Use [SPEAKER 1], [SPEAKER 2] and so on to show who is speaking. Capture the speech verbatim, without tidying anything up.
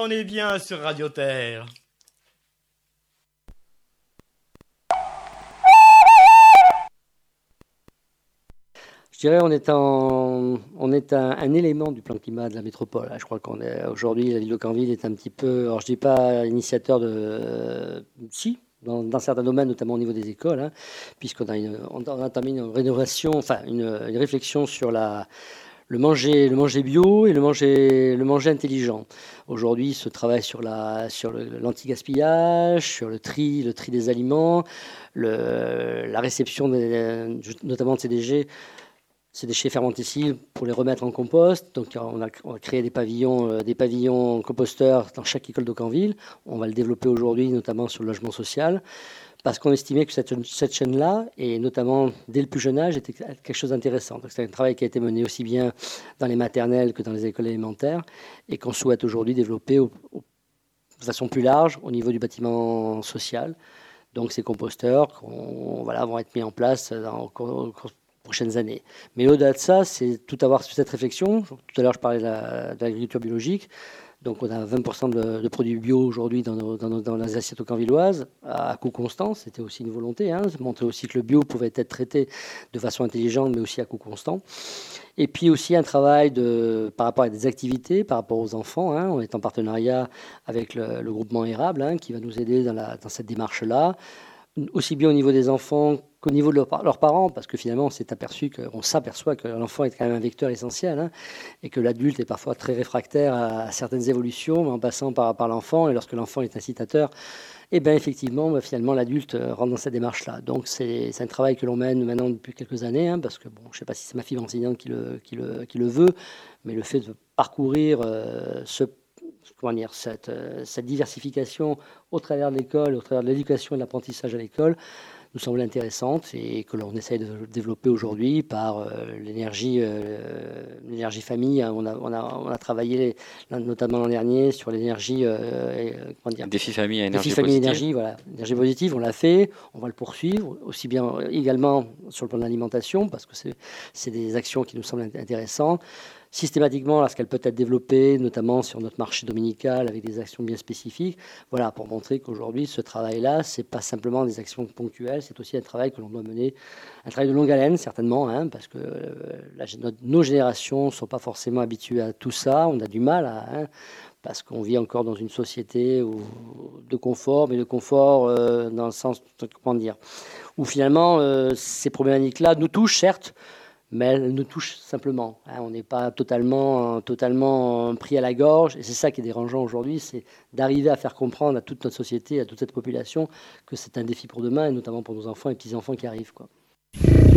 [SPEAKER 1] on est bien sur Radio Terre.
[SPEAKER 2] Je dirais on est, en, on est un, un élément du plan climat de la métropole. Je crois qu'on est aujourd'hui, la ville de Canville est un petit peu, alors je dis pas initiateur de, euh, si, dans, dans certains domaines, notamment au niveau des écoles, hein, puisqu'on a, une, on a entamé une rénovation, enfin une, une réflexion sur la, le manger, le manger bio et le manger, le manger intelligent. Aujourd'hui, ce travail sur la, sur le, l'anti-gaspillage, sur le tri, le tri des aliments, le, la réception des, notamment de ces déchets. Ces déchets fermentescibles pour les remettre en compost. Donc on a, on a créé des pavillons, euh, des pavillons composteurs dans chaque école de Canville. On va le développer aujourd'hui, notamment sur le logement social, parce qu'on estimait que cette, cette chaîne-là, et notamment dès le plus jeune âge, était quelque chose d'intéressant. Donc c'est un travail qui a été mené aussi bien dans les maternelles que dans les écoles élémentaires, et qu'on souhaite aujourd'hui développer au, au, de façon plus large au niveau du bâtiment social. Donc ces composteurs qu'on, voilà, vont être mis en place dans, au, prochaines années. Mais au-delà de ça, c'est tout avoir sur cette réflexion. Tout à l'heure, je parlais de, la, de l'agriculture biologique. Donc, on a vingt pour cent de, de produits bio aujourd'hui dans, nos, dans, nos, dans les assiettes canvilloises, à coût constant. C'était aussi une volonté. Hein, montrer aussi que le bio pouvait être traité de façon intelligente, mais aussi à coût constant. Et puis aussi un travail de, par rapport à des activités, par rapport aux enfants. Hein, on est en partenariat avec le, le groupement Érable, hein, qui va nous aider dans, la, dans cette démarche-là, aussi bien au niveau des enfants qu'au niveau de leur, leurs parents, parce que finalement, on s'est aperçu qu'on s'aperçoit que l'enfant est quand même un vecteur essentiel, hein, et que l'adulte est parfois très réfractaire à, à certaines évolutions, mais en passant par, par l'enfant, et lorsque l'enfant est incitateur, et bien effectivement, bah, finalement, l'adulte rentre dans cette démarche-là. Donc c'est, c'est un travail que l'on mène maintenant depuis quelques années, hein, parce que bon, je ne sais pas si c'est ma fibre enseignante qui le, qui le, qui le veut, mais le fait de parcourir euh, ce comment dire, cette, cette diversification au travers de l'école, au travers de l'éducation et de l'apprentissage à l'école, nous semble intéressante et que l'on essaye de développer aujourd'hui par euh, l'énergie, euh, l'énergie famille. On a, on a, on a travaillé notamment l'an dernier sur l'énergie, euh, comment dire,
[SPEAKER 3] défi famille à énergie
[SPEAKER 2] défi famille
[SPEAKER 3] positive.
[SPEAKER 2] énergie, voilà, énergie positive. On l'a fait, on va le poursuivre aussi bien également sur le plan de l'alimentation parce que c'est, c'est des actions qui nous semblent intéressantes. Systématiquement, lorsqu'elle peut être développée, notamment sur notre marché dominical, avec des actions bien spécifiques, voilà, pour montrer qu'aujourd'hui, ce travail-là, c'est pas simplement des actions ponctuelles, c'est aussi un travail que l'on doit mener, un travail de longue haleine, certainement, hein, parce que euh, la, notre, nos générations ne sont pas forcément habituées à tout ça, on a du mal à... Hein, parce qu'on vit encore dans une société où, de confort, mais de confort euh, dans le sens, comment dire, où finalement, euh, ces problématiques-là nous touchent, certes, mais elle nous touche simplement. Hein, on n'est pas totalement, totalement pris à la gorge. Et c'est ça qui est dérangeant aujourd'hui, c'est d'arriver à faire comprendre à toute notre société, à toute cette population, que c'est un défi pour demain, et notamment pour nos enfants et petits-enfants qui arrivent, quoi.